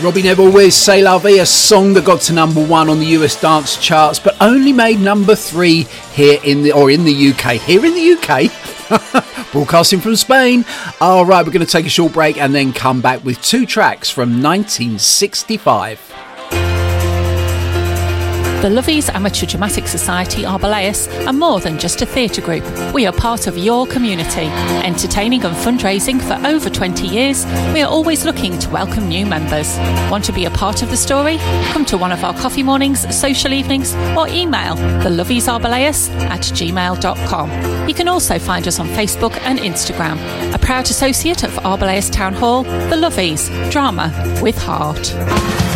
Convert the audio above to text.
Robbie Neville with C'est La Vie, a song that got to number 1 on the US dance charts, but only made number 3 here in the UK. Here in the UK, broadcasting from Spain. All right, we're going to take a short break and then come back with 2 tracks from 1965. The Lovies Amateur Dramatic Society Arboleus are more than just a theatre group. We are part of your community. Entertaining and fundraising for over 20 years, we are always looking to welcome new members. Want to be a part of the story? Come to one of our coffee mornings, social evenings, or email theloviesarboleus@gmail.com. You can also find us on Facebook and Instagram. A proud associate of Arboleus Town Hall, The Lovies, drama with heart.